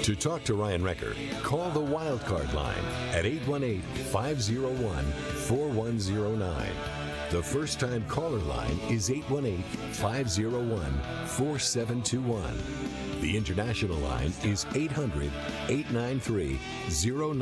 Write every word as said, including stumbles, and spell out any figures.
To talk to Ryan Recker, call the Wildcard line at eight one eight, five oh one, four one oh nine. The first-time caller line is eight one eight, five oh one, four seven two one. The international line is eight hundred, eight nine three, oh nine.